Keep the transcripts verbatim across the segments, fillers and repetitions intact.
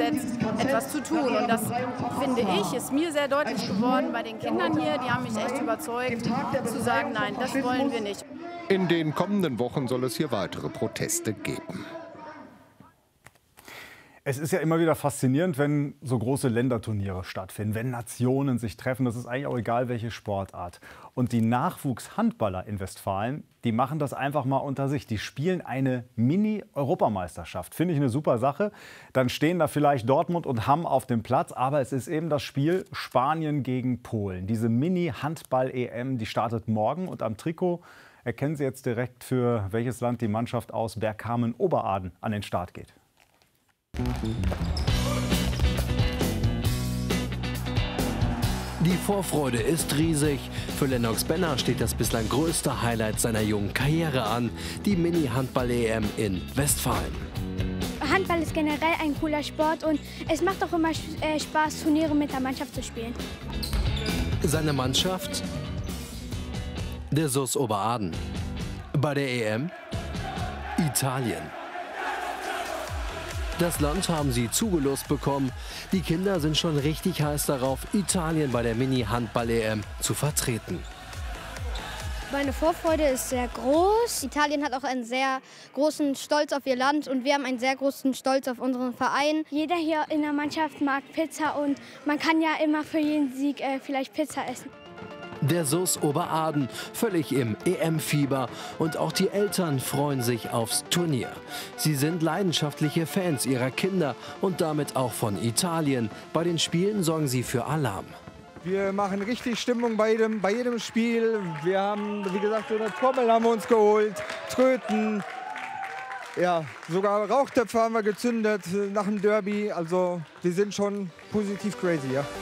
setzt, etwas zu tun. Und das, finde ich, ist mir sehr deutlich geworden bei den Kindern hier. Die haben mich echt überzeugt, zu sagen, nein, das wollen wir nicht. In den kommenden Wochen soll es hier weitere Proteste geben. Es ist ja immer wieder faszinierend, wenn so große Länderturniere stattfinden, wenn Nationen sich treffen. Das ist eigentlich auch egal, welche Sportart. Und die Nachwuchshandballer in Westfalen, die machen das einfach mal unter sich. Die spielen eine Mini-Europameisterschaft. Finde ich eine super Sache. Dann stehen da vielleicht Dortmund und Hamm auf dem Platz. Aber es ist eben das Spiel Spanien gegen Polen. Diese Mini-Handball-E M, die startet morgen. Und am Trikot erkennen Sie jetzt direkt, für welches Land die Mannschaft aus Bergkamen-Oberaden an den Start geht. Die Vorfreude ist riesig. Für Lennox Benner steht das bislang größte Highlight seiner jungen Karriere an, die Mini-Handball-E M in Westfalen. Handball ist generell ein cooler Sport und es macht auch immer Spaß, Turniere mit der Mannschaft zu spielen. Seine Mannschaft? Der S U S Oberaden. Bei der E M? Italien. Das Land haben sie zugelost bekommen. Die Kinder sind schon richtig heiß darauf, Italien bei der Mini-Handball-E M zu vertreten. Meine Vorfreude ist sehr groß. Italien hat auch einen sehr großen Stolz auf ihr Land und wir haben einen sehr großen Stolz auf unseren Verein. Jeder hier in der Mannschaft mag Pizza und man kann ja immer für jeden Sieg äh, vielleicht Pizza essen. Der S U S Oberaden völlig im E M-Fieber und auch die Eltern freuen sich aufs Turnier. Sie sind leidenschaftliche Fans ihrer Kinder und damit auch von Italien. Bei den Spielen sorgen sie für Alarm. Wir machen richtig Stimmung bei jedem, bei jedem Spiel. Wir haben, wie gesagt, so eine Trommel haben wir uns geholt, Tröten. Ja, sogar Rauchtöpfe haben wir gezündet nach dem Derby. Also wir sind schon positiv crazy, ja.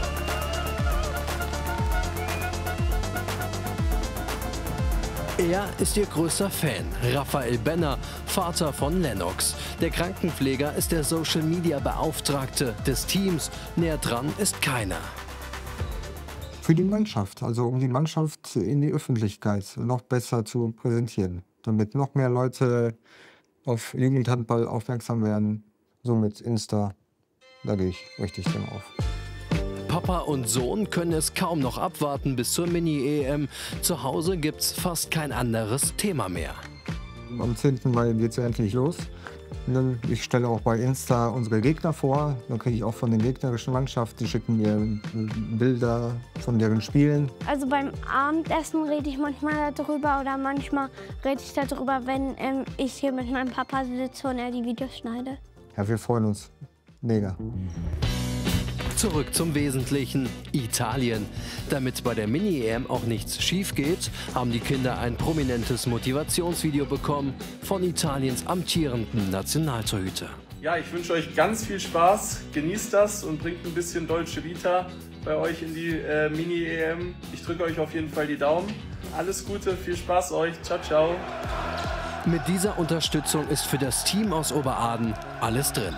Er ist ihr größter Fan, Raphael Benner, Vater von Lennox. Der Krankenpfleger ist der Social-Media-Beauftragte des Teams. Näher dran ist keiner. Für die Mannschaft, also um die Mannschaft in die Öffentlichkeit noch besser zu präsentieren, damit noch mehr Leute auf Jugendhandball aufmerksam werden. So mit Insta, da gehe ich richtig drin auf. Papa und Sohn können es kaum noch abwarten bis zur Mini-E M. Zu Hause gibt's fast kein anderes Thema mehr. Am zehnten Mai geht es endlich los. Ich stelle auch bei Insta unsere Gegner vor. Dann kriege ich auch von den gegnerischen Mannschaften, die schicken mir Bilder von deren Spielen. Also beim Abendessen rede ich manchmal darüber oder manchmal rede ich darüber, wenn ähm, ich hier mit meinem Papa sitze und er die Videos schneidet. Ja, wir freuen uns. Mega. Zurück zum Wesentlichen, Italien. Damit bei der Mini-E M auch nichts schief geht, haben die Kinder ein prominentes Motivationsvideo bekommen von Italiens amtierenden Nationaltorhüter. Ja, ich wünsche euch ganz viel Spaß, genießt das und bringt ein bisschen Dolce Vita bei euch in die äh, Mini-E M. Ich drücke euch auf jeden Fall die Daumen. Alles Gute, viel Spaß euch, ciao, ciao. Mit dieser Unterstützung ist für das Team aus Oberaden alles drin.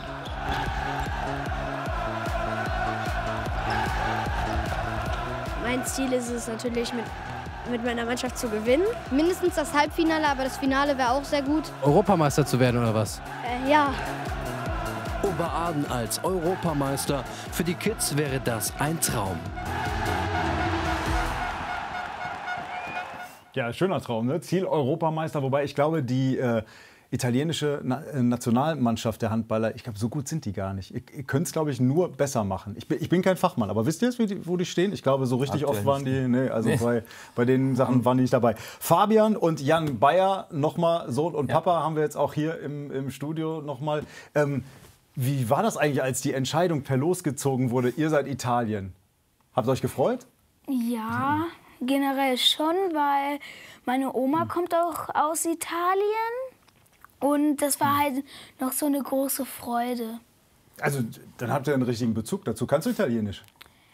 Mein Ziel ist es natürlich, mit, mit meiner Mannschaft zu gewinnen. Mindestens das Halbfinale, aber das Finale wäre auch sehr gut. Europameister zu werden oder was? Äh, ja. Oberaden als Europameister. Für die Kids wäre das ein Traum. Ja, schöner Traum, ne? Ziel Europameister, wobei ich glaube, die äh, italienische Na Nationalmannschaft der Handballer, ich glaube, so gut sind die gar nicht. Ihr, ihr könnt es, glaube ich, nur besser machen. Ich bin, ich bin kein Fachmann, aber wisst ihr jetzt, die, wo die stehen? Ich glaube, so richtig oft waren die, nee, also nee. Bei, bei den Sachen waren die nicht dabei. Fabian und Jan Bayer, nochmal Sohn und ja. Papa, haben wir jetzt auch hier im, im Studio nochmal. Ähm, wie war das eigentlich, als die Entscheidung per Los gezogen wurde, ihr seid Italien? Habt ihr euch gefreut? Ja, generell schon, weil meine Oma kommt auch aus Italien. Und das war halt noch so eine große Freude. Also, dann habt ihr einen richtigen Bezug dazu. Kannst du Italienisch?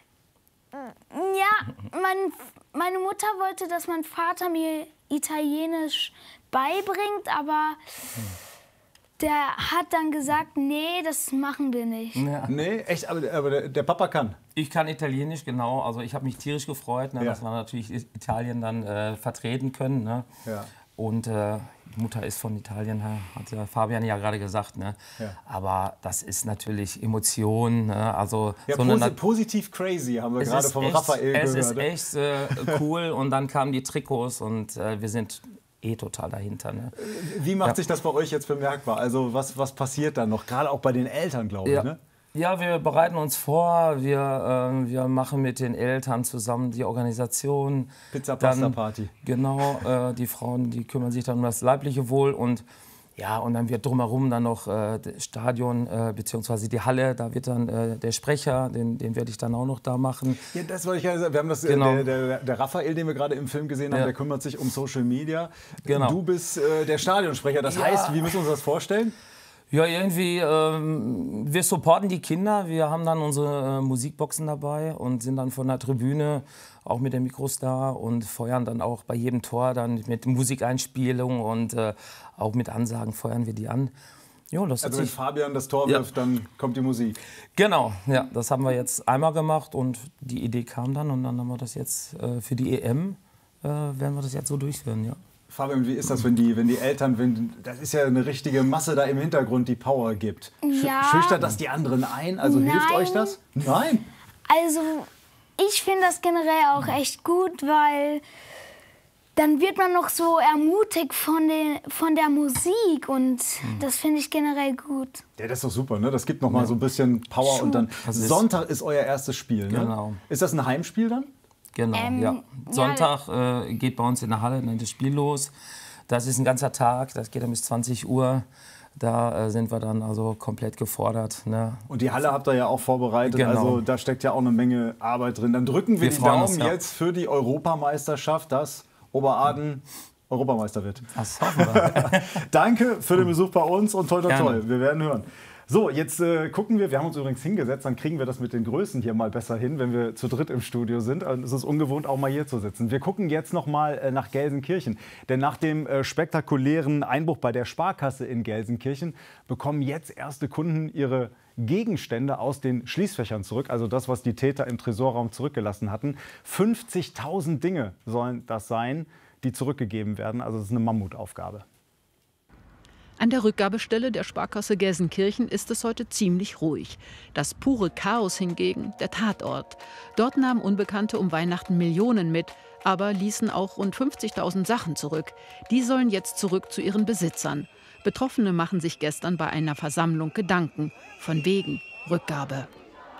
Ja, mein, meine Mutter wollte, dass mein Vater mir Italienisch beibringt, aber der hat dann gesagt, nee, das machen wir nicht. Ja. Nee, echt? Aber, aber der, der Papa kann? Ich kann Italienisch, genau. Also ich habe mich tierisch gefreut, ne, ja. dass wir natürlich Italien dann äh, vertreten können. Ne? Ja. und äh, die Mutter ist von Italien, hat ja Fabian ja gerade gesagt. Ne? Ja. Aber das ist natürlich Emotion. Ne? Also ja, so posi positiv crazy haben wir gerade vom echt, Raphael es gehört. Es ist echt äh, cool und dann kamen die Trikots und äh, wir sind eh total dahinter. Ne? Wie macht ja. sich das bei euch jetzt bemerkbar? Also was, was passiert da noch? Gerade auch bei den Eltern, glaube ja. ich. Ne? Ja, wir bereiten uns vor, wir, äh, wir machen mit den Eltern zusammen die Organisation. Pizza-Pasta-Party. Genau, äh, die Frauen, die kümmern sich dann um das leibliche Wohl und ja, und dann wird drumherum dann noch äh, das Stadion äh, bzw. die Halle, da wird dann äh, der Sprecher, den, den werde ich dann auch noch da machen. Ja, das wollte ich ja sagen. Wir haben das, genau. der, der, der Raphael, den wir gerade im Film gesehen haben, ja. der kümmert sich um Social Media. Genau. Du bist äh, der Stadionsprecher, das ja. heißt, wie müssen wir uns das vorstellen? Ja, irgendwie, ähm, wir supporten die Kinder, wir haben dann unsere äh, Musikboxen dabei und sind dann von der Tribüne auch mit den Mikros da und feuern dann auch bei jedem Tor dann mit Musikeinspielung und äh, auch mit Ansagen feuern wir die an. Jo, das also wenn Fabian das Tor wirft, ja. dann kommt die Musik. Genau, ja, das haben wir jetzt einmal gemacht und die Idee kam dann und dann haben wir das jetzt äh, für die E M, äh, werden wir das jetzt so durchführen, ja. Fabian, wie ist das, wenn die, wenn die Eltern, wenn, das ist ja eine richtige Masse da im Hintergrund, die Power gibt. Ja. Schüchtert das die anderen ein? Also Nein. hilft euch das? Nein. Also ich finde das generell auch echt gut, weil dann wird man noch so ermutigt von, den, von der Musik und das finde ich generell gut. Ja, das ist doch super, ne? Das gibt noch mal so ein bisschen Power Schon. und dann Sonntag ist euer erstes Spiel, ne? Genau. Ist das ein Heimspiel dann? Genau, ähm, ja. Sonntag äh, geht bei uns in der Halle dann das Spiel los. Das ist ein ganzer Tag, das geht dann bis zwanzig Uhr. Da äh, sind wir dann also komplett gefordert. Ne? Und die Halle habt ihr ja auch vorbereitet, genau. also da steckt ja auch eine Menge Arbeit drin. Dann drücken wir, wir die Daumen uns, ja. jetzt für die Europameisterschaft, dass Oberaden Europameister wird. Das hoffen wir. Danke für den Besuch bei uns und toll, toll, toll. Wir werden hören. So, jetzt äh, gucken wir, wir haben uns übrigens hingesetzt, dann kriegen wir das mit den Größen hier mal besser hin, wenn wir zu dritt im Studio sind. Also es ist ungewohnt, auch mal hier zu sitzen. Wir gucken jetzt noch mal äh, nach Gelsenkirchen. Denn nach dem äh, spektakulären Einbruch bei der Sparkasse in Gelsenkirchen bekommen jetzt erste Kunden ihre Gegenstände aus den Schließfächern zurück. Also das, was die Täter im Tresorraum zurückgelassen hatten. fünfzigtausend Dinge sollen das sein, die zurückgegeben werden. Also das ist eine Mammutaufgabe. An der Rückgabestelle der Sparkasse Gelsenkirchen ist es heute ziemlich ruhig. Das pure Chaos hingegen der Tatort. Dort nahmen Unbekannte um Weihnachten Millionen mit, aber ließen auch rund fünfzigtausend Sachen zurück. Die sollen jetzt zurück zu ihren Besitzern. Betroffene machen sich gestern bei einer Versammlung Gedanken. Von wegen Rückgabe.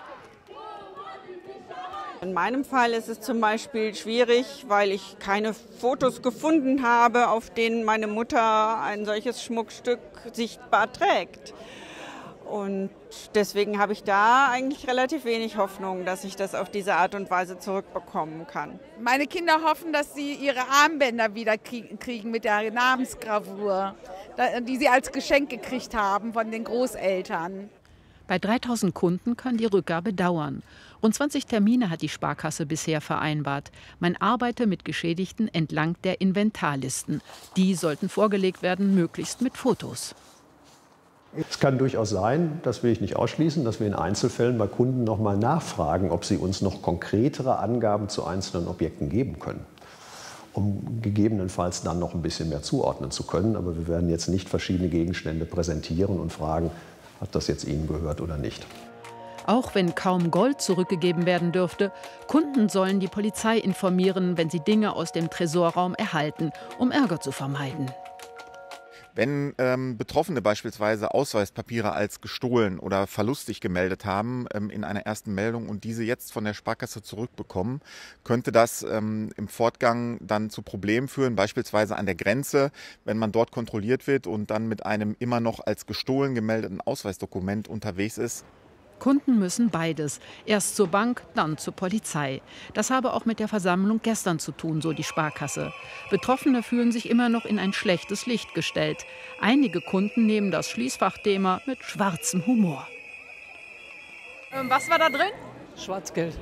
In meinem Fall ist es zum Beispiel schwierig, weil ich keine Fotos gefunden habe, auf denen meine Mutter ein solches Schmuckstück sichtbar trägt. Und deswegen habe ich da eigentlich relativ wenig Hoffnung, dass ich das auf diese Art und Weise zurückbekommen kann. Meine Kinder hoffen, dass sie ihre Armbänder wieder kriegen mit der Namensgravur, die sie als Geschenk gekriegt haben von den Großeltern. Bei dreitausend Kunden kann die Rückgabe dauern. Rund zwanzig Termine hat die Sparkasse bisher vereinbart. Man arbeite mit Geschädigten entlang der Inventarlisten. Die sollten vorgelegt werden, möglichst mit Fotos. Es kann durchaus sein, das will ich nicht ausschließen, dass wir in Einzelfällen bei Kunden noch mal nachfragen, ob sie uns noch konkretere Angaben zu einzelnen Objekten geben können, um gegebenenfalls dann noch ein bisschen mehr zuordnen zu können. Aber wir werden jetzt nicht verschiedene Gegenstände präsentieren und fragen, hat das jetzt Ihnen gehört oder nicht. Auch wenn kaum Gold zurückgegeben werden dürfte, Kunden sollen die Polizei informieren, wenn sie Dinge aus dem Tresorraum erhalten, um Ärger zu vermeiden. Wenn ähm, Betroffene beispielsweise Ausweispapiere als gestohlen oder verlustig gemeldet haben ähm, in einer ersten Meldung und diese jetzt von der Sparkasse zurückbekommen, könnte das ähm, im Fortgang dann zu Problemen führen, beispielsweise an der Grenze, wenn man dort kontrolliert wird und dann mit einem immer noch als gestohlen gemeldeten Ausweisdokument unterwegs ist. Kunden müssen beides. Erst zur Bank, dann zur Polizei. Das habe auch mit der Versammlung gestern zu tun, so die Sparkasse. Betroffene fühlen sich immer noch in ein schlechtes Licht gestellt. Einige Kunden nehmen das Schließfachthema mit schwarzem Humor. Was war da drin? Schwarzgeld.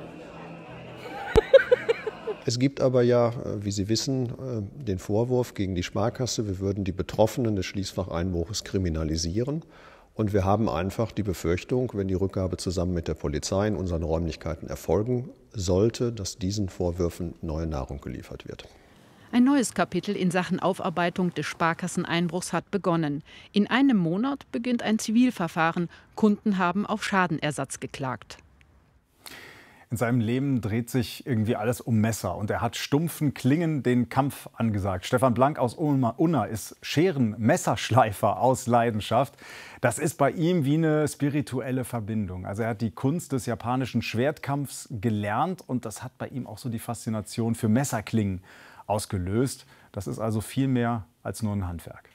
Es gibt aber ja, wie Sie wissen, den Vorwurf gegen die Sparkasse, wir würden die Betroffenen des Schließfacheinbruches kriminalisieren. Und wir haben einfach die Befürchtung, wenn die Rückgabe zusammen mit der Polizei in unseren Räumlichkeiten erfolgen sollte, dass diesen Vorwürfen neue Nahrung geliefert wird. Ein neues Kapitel in Sachen Aufarbeitung des Sparkasseneinbruchs hat begonnen. In einem Monat beginnt ein Zivilverfahren. Kunden haben auf Schadenersatz geklagt. In seinem Leben dreht sich irgendwie alles um Messer und er hat stumpfen Klingen den Kampf angesagt. Stefan Blank aus Unna ist Scheren-Messerschleifer aus Leidenschaft. Das ist bei ihm wie eine spirituelle Verbindung. Also er hat die Kunst des japanischen Schwertkampfs gelernt und das hat bei ihm auch so die Faszination für Messerklingen ausgelöst. Das ist also viel mehr als nur ein Handwerk.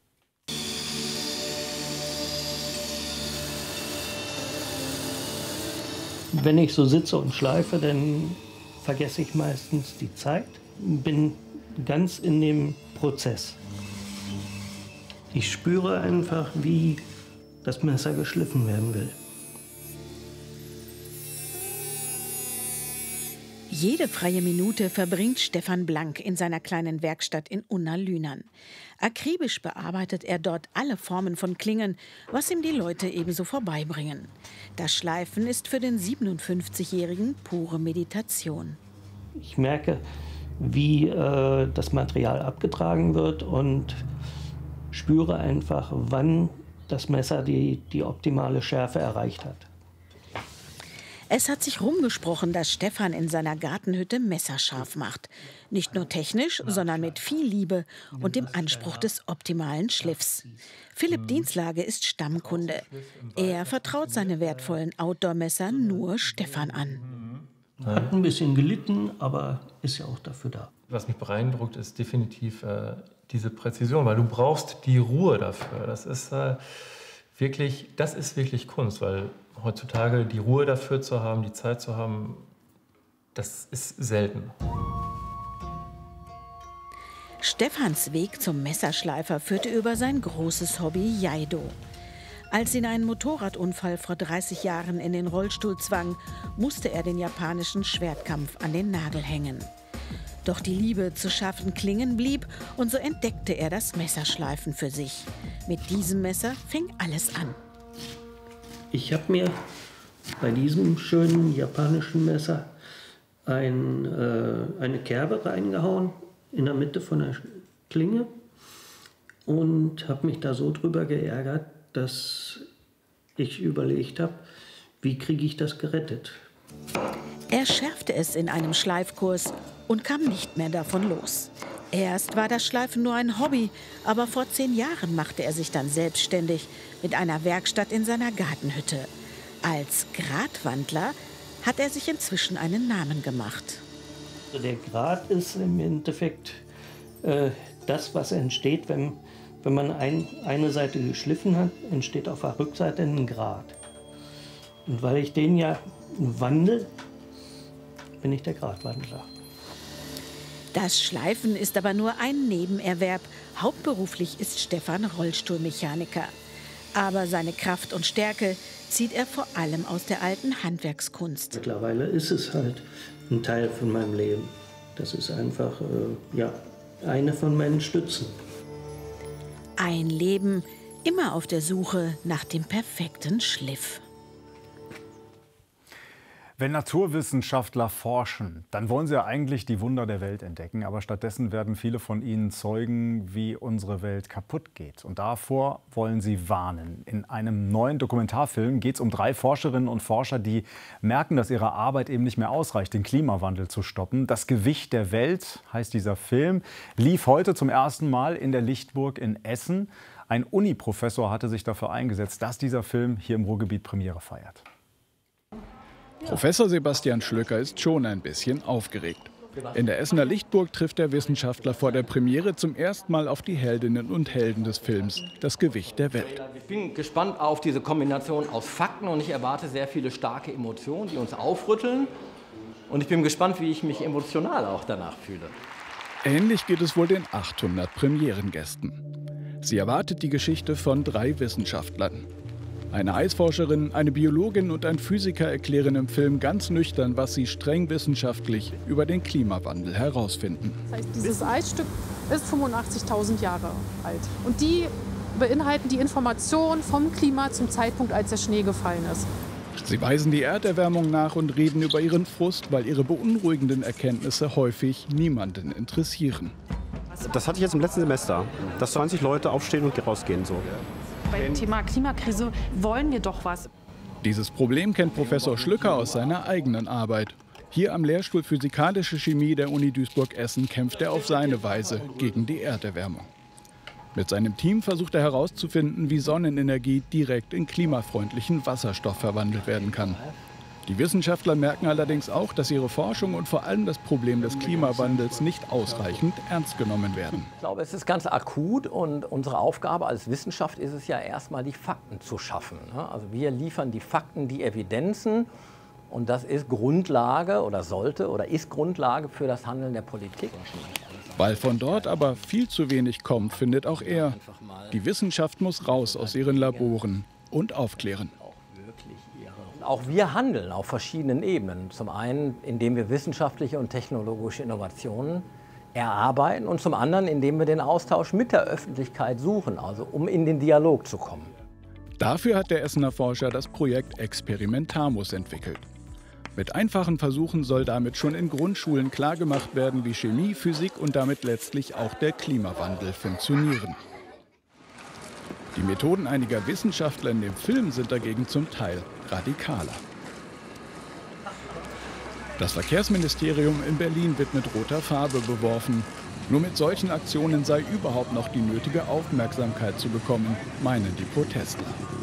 Wenn ich so sitze und schleife, dann vergesse ich meistens die Zeit, bin ganz in dem Prozess. Ich spüre einfach, wie das Messer geschliffen werden will. Jede freie Minute verbringt Stefan Blank in seiner kleinen Werkstatt in Unna-Lünern. Akribisch bearbeitet er dort alle Formen von Klingen, was ihm die Leute ebenso vorbeibringen. Das Schleifen ist für den siebenundfünfzigjährigen pure Meditation. Ich merke, wie äh, das Material abgetragen wird und spüre einfach, wann das Messer die, die optimale Schärfe erreicht hat. Es hat sich rumgesprochen, dass Stefan in seiner Gartenhütte messerscharf macht. Nicht nur technisch, sondern mit viel Liebe und dem Anspruch des optimalen Schliffs. Philipp Dienslage ist Stammkunde. Er vertraut seine wertvollen Outdoor-Messer nur Stefan an. Hat ein bisschen gelitten, aber ist ja auch dafür da. Was mich beeindruckt, ist definitiv äh, diese Präzision, weil du brauchst die Ruhe dafür. Das ist äh, wirklich, das ist wirklich Kunst, weil heutzutage die Ruhe dafür zu haben, die Zeit zu haben, das ist selten. Stefans Weg zum Messerschleifer führte über sein großes Hobby Jaido. Als ihn ein Motorradunfall vor dreißig Jahren in den Rollstuhl zwang, musste er den japanischen Schwertkampf an den Nagel hängen. Doch die Liebe zu scharfen Klingen blieb und so entdeckte er das Messerschleifen für sich. Mit diesem Messer fing alles an. Ich habe mir bei diesem schönen japanischen Messer ein, äh, eine Kerbe reingehauen in der Mitte von der Klinge und habe mich da so drüber geärgert, dass ich überlegt habe, wie kriege ich das gerettet. Er schärfte es in einem Schleifkurs und kam nicht mehr davon los. Erst war das Schleifen nur ein Hobby, aber vor zehn Jahren machte er sich dann selbstständig mit einer Werkstatt in seiner Gartenhütte. Als Gratwandler hat er sich inzwischen einen Namen gemacht. Der Grat ist im Endeffekt äh, das, was entsteht, wenn, wenn man ein, eine Seite geschliffen hat, entsteht auf der Rückseite ein Grat. Und weil ich den ja wandle, bin ich der Gratwandler. Das Schleifen ist aber nur ein Nebenerwerb. Hauptberuflich ist Stefan Rollstuhlmechaniker. Aber seine Kraft und Stärke zieht er vor allem aus der alten Handwerkskunst. Mittlerweile ist es halt ein Teil von meinem Leben. Das ist einfach äh, ja, eine von meinen Stützen. Ein Leben immer auf der Suche nach dem perfekten Schliff. Wenn Naturwissenschaftler forschen, dann wollen sie ja eigentlich die Wunder der Welt entdecken. Aber stattdessen werden viele von ihnen Zeugen, wie unsere Welt kaputt geht. Und davor wollen sie warnen. In einem neuen Dokumentarfilm geht es um drei Forscherinnen und Forscher, die merken, dass ihre Arbeit eben nicht mehr ausreicht, den Klimawandel zu stoppen. Das Gewicht der Welt heißt dieser Film, lief heute zum ersten Mal in der Lichtburg in Essen. Ein Uni-Professor hatte sich dafür eingesetzt, dass dieser Film hier im Ruhrgebiet Premiere feiert. Professor Sebastian Schlöcker ist schon ein bisschen aufgeregt. In der Essener Lichtburg trifft der Wissenschaftler vor der Premiere zum ersten Mal auf die Heldinnen und Helden des Films, das Gewicht der Welt. Ich bin gespannt auf diese Kombination aus Fakten und ich erwarte sehr viele starke Emotionen, die uns aufrütteln. Und ich bin gespannt, wie ich mich emotional auch danach fühle. Ähnlich geht es wohl den achthundert Premierengästen. Sie erwartet die Geschichte von drei Wissenschaftlern. Eine Eisforscherin, eine Biologin und ein Physiker erklären im Film ganz nüchtern, was sie streng wissenschaftlich über den Klimawandel herausfinden. Das heißt, dieses Eisstück ist fünfundachtzigtausend Jahre alt. Und die beinhalten die Information vom Klima zum Zeitpunkt, als der Schnee gefallen ist. Sie weisen die Erderwärmung nach und reden über ihren Frust, weil ihre beunruhigenden Erkenntnisse häufig niemanden interessieren. Das hatte ich jetzt im letzten Semester, dass zwanzig Leute aufstehen und rausgehen. So. Beim Thema Klimakrise wollen wir doch was. Dieses Problem kennt Professor Schlücker aus seiner eigenen Arbeit. Hier am Lehrstuhl Physikalische Chemie der Uni Duisburg-Essen kämpft er auf seine Weise gegen die Erderwärmung. Mit seinem Team versucht er herauszufinden, wie Sonnenenergie direkt in klimafreundlichen Wasserstoff verwandelt werden kann. Die Wissenschaftler merken allerdings auch, dass ihre Forschung und vor allem das Problem des Klimawandels nicht ausreichend ernst genommen werden. Ich glaube, es ist ganz akut und unsere Aufgabe als Wissenschaft ist es ja erstmal, die Fakten zu schaffen. Also wir liefern die Fakten, die Evidenzen und das ist Grundlage oder sollte oder ist Grundlage für das Handeln der Politik. Weil von dort aber viel zu wenig kommt, findet auch er, die Wissenschaft muss raus aus ihren Laboren und aufklären. Auch wir handeln auf verschiedenen Ebenen. Zum einen, indem wir wissenschaftliche und technologische Innovationen erarbeiten und zum anderen, indem wir den Austausch mit der Öffentlichkeit suchen, also um in den Dialog zu kommen. Dafür hat der Essener Forscher das Projekt Experimentamus entwickelt. Mit einfachen Versuchen soll damit schon in Grundschulen klargemacht werden, wie Chemie, Physik und damit letztlich auch der Klimawandel funktionieren. Die Methoden einiger Wissenschaftler in dem Film sind dagegen zum Teil radikaler. Das Verkehrsministerium in Berlin wird mit roter Farbe beworfen. Nur mit solchen Aktionen sei überhaupt noch die nötige Aufmerksamkeit zu bekommen, meinen die Protestler.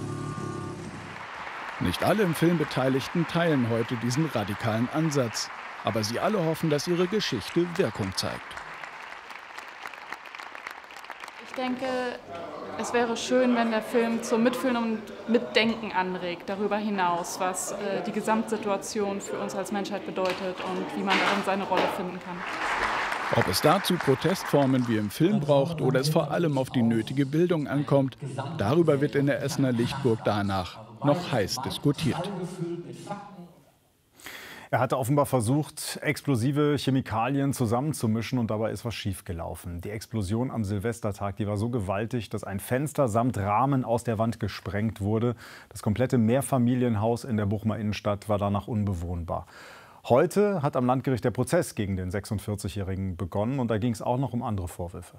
Nicht alle im Film Beteiligten teilen heute diesen radikalen Ansatz. Aber sie alle hoffen, dass ihre Geschichte Wirkung zeigt. Ich denke, es wäre schön, wenn der Film zum Mitfühlen und Mitdenken anregt, darüber hinaus, was äh, die Gesamtsituation für uns als Menschheit bedeutet und wie man darin seine Rolle finden kann. Ob es dazu Protestformen wie im Film braucht oder es vor allem auf die nötige Bildung ankommt, darüber wird in der Essener Lichtburg danach noch heiß diskutiert. Er hatte offenbar versucht, explosive Chemikalien zusammenzumischen und dabei ist was schiefgelaufen. Die Explosion am Silvestertag, die war so gewaltig, dass ein Fenster samt Rahmen aus der Wand gesprengt wurde. Das komplette Mehrfamilienhaus in der Bochumer Innenstadt war danach unbewohnbar. Heute hat am Landgericht der Prozess gegen den sechsundvierzigjährigen begonnen und da ging es auch noch um andere Vorwürfe.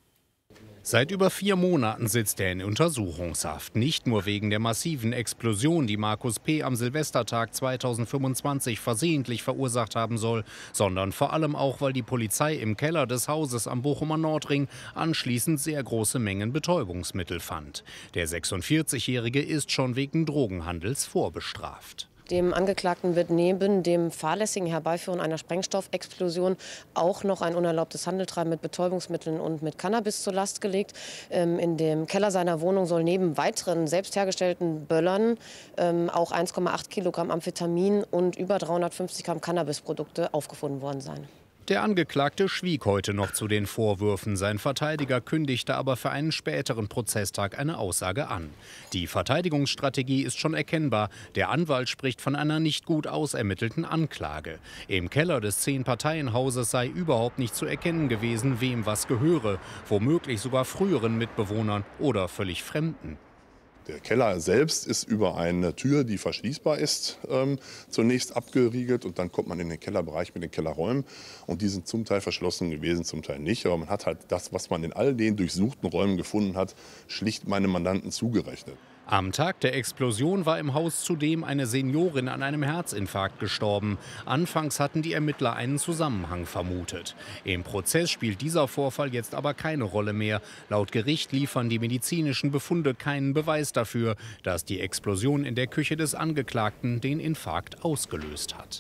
Seit über vier Monaten sitzt er in Untersuchungshaft. Nicht nur wegen der massiven Explosion, die Markus P. am Silvestertag zweitausendfünfundzwanzig versehentlich verursacht haben soll, sondern vor allem auch, weil die Polizei im Keller des Hauses am Bochumer Nordring anschließend sehr große Mengen Betäubungsmittel fand. Der sechsundvierzigjährige ist schon wegen Drogenhandels vorbestraft. Dem Angeklagten wird neben dem fahrlässigen Herbeiführen einer Sprengstoffexplosion auch noch ein unerlaubtes Handeltreiben mit Betäubungsmitteln und mit Cannabis zur Last gelegt. In dem Keller seiner Wohnung soll neben weiteren selbst hergestellten Böllern auch eins Komma acht Kilogramm Amphetamin und über dreihundertfünfzig Gramm Cannabisprodukte aufgefunden worden sein. Der Angeklagte schwieg heute noch zu den Vorwürfen. Sein Verteidiger kündigte aber für einen späteren Prozesstag eine Aussage an. Die Verteidigungsstrategie ist schon erkennbar. Der Anwalt spricht von einer nicht gut ausermittelten Anklage. Im Keller des Zehn-Parteien-Hauses sei überhaupt nicht zu erkennen gewesen, wem was gehöre. Womöglich sogar früheren Mitbewohnern oder völlig Fremden. Der Keller selbst ist über eine Tür, die verschließbar ist, ähm, zunächst abgeriegelt. Und dann kommt man in den Kellerbereich mit den Kellerräumen. Und die sind zum Teil verschlossen gewesen, zum Teil nicht. Aber man hat halt das, was man in all den durchsuchten Räumen gefunden hat, schlicht meinem Mandanten zugerechnet. Am Tag der Explosion war im Haus zudem eine Seniorin an einem Herzinfarkt gestorben. Anfangs hatten die Ermittler einen Zusammenhang vermutet. Im Prozess spielt dieser Vorfall jetzt aber keine Rolle mehr. Laut Gericht liefern die medizinischen Befunde keinen Beweis dafür, dass die Explosion in der Küche des Angeklagten den Infarkt ausgelöst hat.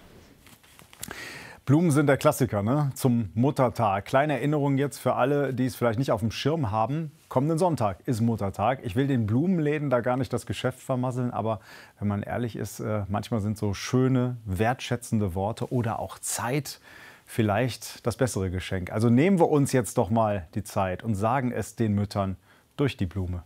Blumen sind der Klassiker, ne? Zum Muttertag. Kleine Erinnerung jetzt für alle, die es vielleicht nicht auf dem Schirm haben. Kommenden Sonntag ist Muttertag. Ich will den Blumenläden da gar nicht das Geschäft vermasseln, aber wenn man ehrlich ist, äh, manchmal sind so schöne, wertschätzende Worte oder auch Zeit vielleicht das bessere Geschenk. Also nehmen wir uns jetzt doch mal die Zeit und sagen es den Müttern durch die Blume.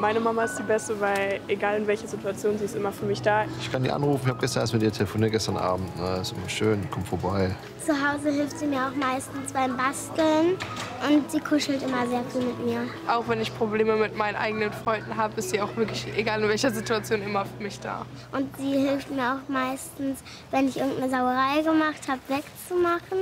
meine Mama ist die Beste, weil egal in welcher Situation, sie ist immer für mich da. Ich kann die anrufen, ich habe gestern erst mit ihr telefoniert, gestern Abend. Na, ist immer schön, kommt vorbei. Zu Hause hilft sie mir auch meistens beim Basteln und sie kuschelt immer sehr viel mit mir. Auch wenn ich Probleme mit meinen eigenen Freunden habe, ist sie auch wirklich, egal in welcher Situation, immer für mich da. Und sie hilft mir auch meistens, wenn ich irgendeine Sauerei gemacht habe, wegzumachen.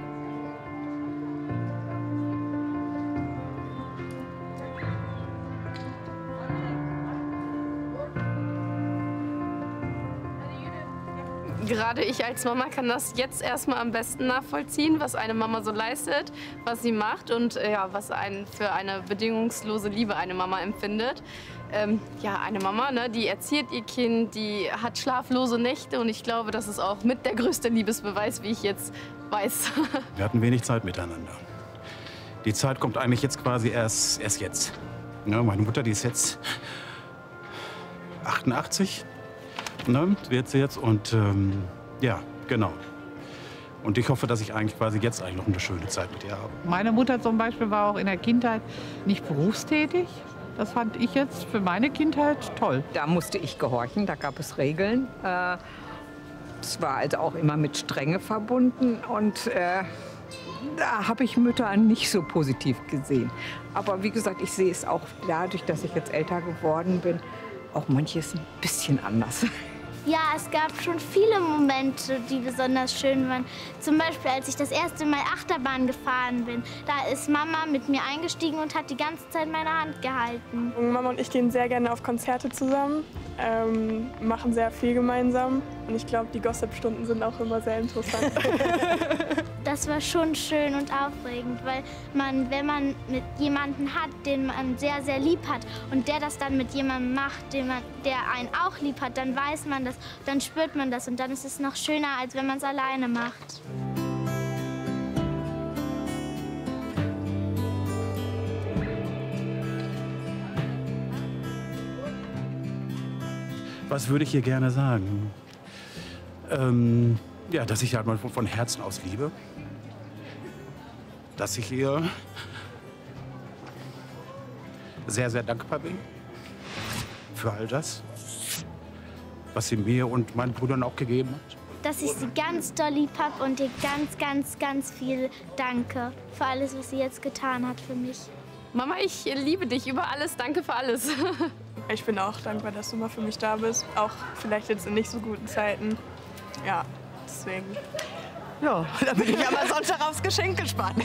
Gerade ich als Mama kann das jetzt erstmal am besten nachvollziehen, was eine Mama so leistet, was sie macht und äh, ja, was einen für eine bedingungslose Liebe eine Mama empfindet. Ähm, ja, eine Mama, ne, die erzieht ihr Kind, die hat schlaflose Nächte und ich glaube, das ist auch mit der größte Liebesbeweis, wie ich jetzt weiß. Wir hatten wenig Zeit miteinander. Die Zeit kommt eigentlich jetzt quasi erst, erst jetzt. Ja, meine Mutter, die ist jetzt achtundachtzig. Ne, wird sie jetzt und ähm, ja, genau. Und ich hoffe, dass ich eigentlich quasi jetzt eigentlich noch eine schöne Zeit mit ihr habe. Meine Mutter zum Beispiel war auch in der Kindheit nicht berufstätig. Das fand ich jetzt für meine Kindheit toll. Da musste ich gehorchen, da gab es Regeln. Es war also auch immer mit Strenge verbunden und äh, da habe ich Mütter nicht so positiv gesehen. Aber wie gesagt, ich sehe es auch dadurch, dass ich jetzt älter geworden bin, auch manches ein bisschen anders. Ja, es gab schon viele Momente, die besonders schön waren. Zum Beispiel, als ich das erste Mal Achterbahn gefahren bin. Da ist Mama mit mir eingestiegen und hat die ganze Zeit meine Hand gehalten. Mama und ich gehen sehr gerne auf Konzerte zusammen, ähm, machen sehr viel gemeinsam. Und ich glaube, die Gossip-Stunden sind auch immer sehr interessant. Das war schon schön und aufregend, weil man, wenn man mit jemandem hat, den man sehr, sehr lieb hat und der das dann mit jemandem macht, den man, der einen auch lieb hat, dann weiß man das, dann spürt man das und dann ist es noch schöner, als wenn man es alleine macht. Was würde ich ihr gerne sagen? Ähm, ja, dass ich halt mal von Herzen aus liebe. Dass ich ihr sehr, sehr dankbar bin für all das, was sie mir und meinen Brüdern auch gegeben hat. Dass ich sie ganz doll lieb habe und ihr ganz, ganz, ganz viel danke für alles, was sie jetzt getan hat für mich. Mama, ich liebe dich über alles. Danke für alles. Ich bin auch dankbar, dass du mal für mich da bist. Auch vielleicht jetzt in nicht so guten Zeiten. Ja, deswegen. Ja, da bin ich aber Sonntag aufs Geschenk gespannt.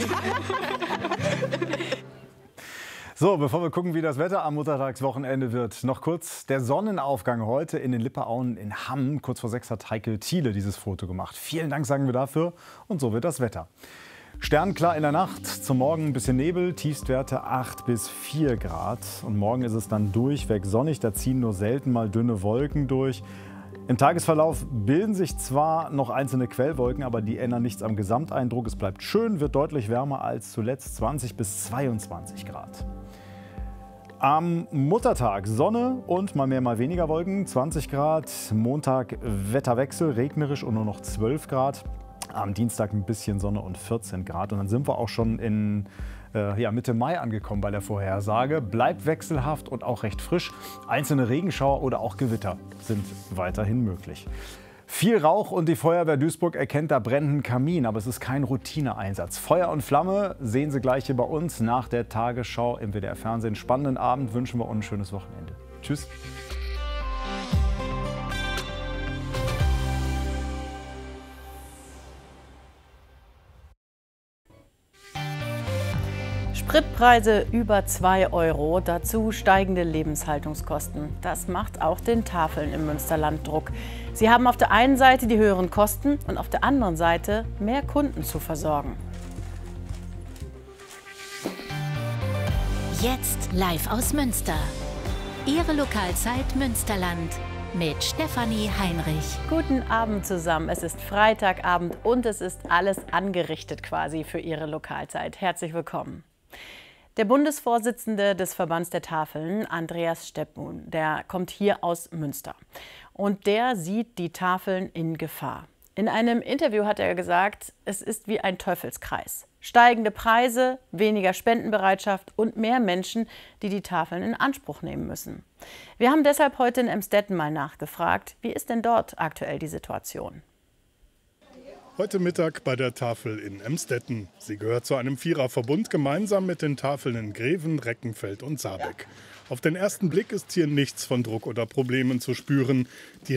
So, bevor wir gucken, wie das Wetter am Muttertagswochenende wird, noch kurz der Sonnenaufgang heute in den Lipperauen in Hamm. Kurz vor sechs hat Heike Thiele dieses Foto gemacht. Vielen Dank sagen wir dafür und so wird das Wetter. Sternklar in der Nacht, zum Morgen ein bisschen Nebel, Tiefstwerte acht bis vier Grad. Und morgen ist es dann durchweg sonnig, da ziehen nur selten mal dünne Wolken durch. Im Tagesverlauf bilden sich zwar noch einzelne Quellwolken, aber die ändern nichts am Gesamteindruck. Es bleibt schön, wird deutlich wärmer als zuletzt, zwanzig bis zweiundzwanzig Grad. Am Muttertag Sonne und mal mehr, mal weniger Wolken, zwanzig Grad. Montag Wetterwechsel, regnerisch und nur noch zwölf Grad. Am Dienstag ein bisschen Sonne und vierzehn Grad. Und dann sind wir auch schon in äh, ja, Mitte Mai angekommen bei der Vorhersage. Bleibt wechselhaft und auch recht frisch. Einzelne Regenschauer oder auch Gewitter sind weiterhin möglich. Viel Rauch und die Feuerwehr Duisburg erkennt da brennenden Kamin, aber es ist kein Routineeinsatz. Feuer und Flamme sehen Sie gleich hier bei uns nach der Tagesschau im W D R-Fernsehen. Spannenden Abend wünschen wir und ein schönes Wochenende. Tschüss. Spritpreise über zwei Euro, dazu steigende Lebenshaltungskosten. Das macht auch den Tafeln im Münsterland Druck. Sie haben auf der einen Seite die höheren Kosten und auf der anderen Seite mehr Kunden zu versorgen. Jetzt live aus Münster. Ihre Lokalzeit Münsterland mit Stefanie Heinrich. Guten Abend zusammen. Es ist Freitagabend und es ist alles angerichtet quasi für Ihre Lokalzeit. Herzlich willkommen. Der Bundesvorsitzende des Verbands der Tafeln, Andreas Stepmun, der kommt hier aus Münster. Und der sieht die Tafeln in Gefahr. In einem Interview hat er gesagt, es ist wie ein Teufelskreis. Steigende Preise, weniger Spendenbereitschaft und mehr Menschen, die die Tafeln in Anspruch nehmen müssen. Wir haben deshalb heute in Emstetten mal nachgefragt, wie ist denn dort aktuell die Situation? Heute Mittag bei der Tafel in Emstetten. Sie gehört zu einem Viererverbund gemeinsam mit den Tafeln in Greven, Reckenfeld und Saarbeck. Auf den ersten Blick ist hier nichts von Druck oder Problemen zu spüren. Die